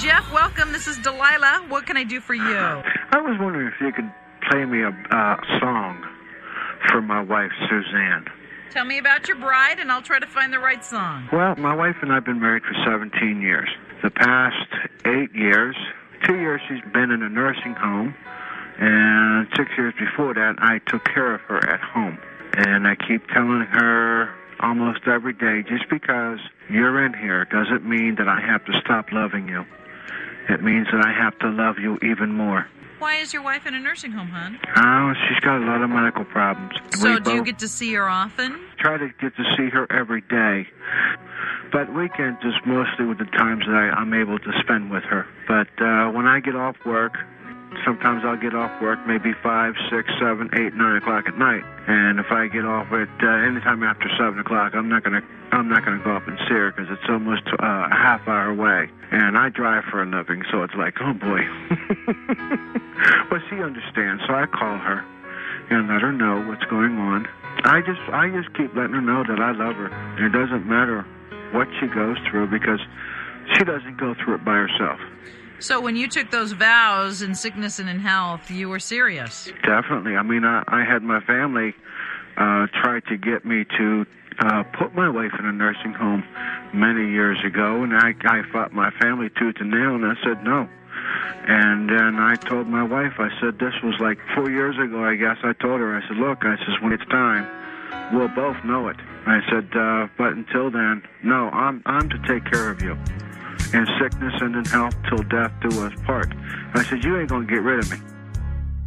Jeff, welcome. This is Delilah. What can I do for you? I was wondering if you could play me a song for my wife, Suzanne. Tell me about your bride, and I'll try to find the right song. Well, my wife and I have been married for 17 years. The past 8 years, 2 years she's been in a nursing home, and 6 years before that, I took care of her at home. And I keep telling her almost every day, just because you're in here doesn't mean that I have to stop loving you. It means that I have to love you even more. Why is your wife in a nursing home, hon? Oh, she's got a lot of medical problems. So do you get to see her often? Try to get to see her every day. But weekends is mostly with the times that I'm able to spend with her. But when I get off work, sometimes I'll get off work maybe 5, 6, 7, 8, 9 o'clock at night. And if I get off at any time after 7 o'clock, I'm not gonna go up and see her because it's almost a half hour away. And I drive for a living, so it's like, oh boy. But she understands, so I call her and let her know what's going on. I just keep letting her know that I love her. And it doesn't matter what she goes through because she doesn't go through it by herself. So when you took those vows in sickness and in health, you were serious? Definitely. I mean, I had my family try to get me to put my wife in a nursing home many years ago, and I fought my family tooth and nail, and I said no. And then I told my wife, I said, this was like 4 years ago, I guess. I told her, I said, look, I said, when it's time, we'll both know it. I said, but until then, no, I'm to take care of you. In sickness and in health till death do us part. I said, you ain't going to get rid of me.